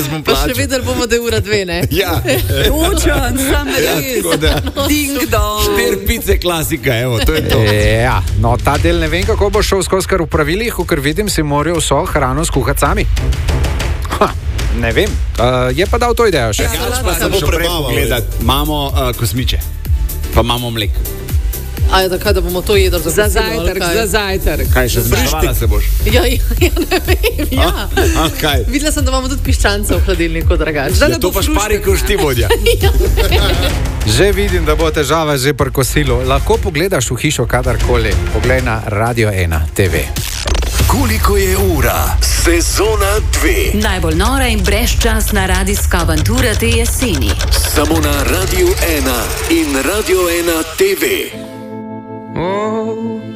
Pa še vedeli bomo, da je ura 2, ne? Ja. Točan, sam res. Ding dong. 4 pice klasika, evo, to je to. Ja, no ta del ne vem, kako bo šel skozi kar v pravilih, ker vidim, si morajo vso hrano skuhati sami. Ne vem, je pa dal to idejo še. Pa se bo prebavil. Imamo kosmiče, pa imamo mlek. A je tako, da bomo to jedli Za zajtrk. Kaj, še zmršvala se boš? Ja, ne vem, ja. Kaj? Videla sem, da imamo tudi piščance v hladilniku, drugače. Ja, to pa špari, ko ti vodja. Že vidim, da bo težava že pri kosilu. Lahko pogledaš v hišo kadarkoli. Poglej na Radio 1 TV. Koliko je ura? Sezona 2. Najbolj nora in brezčasna radijska avantura te jeseni. Samo na Radio 1 in Radio 1 TV. Oh.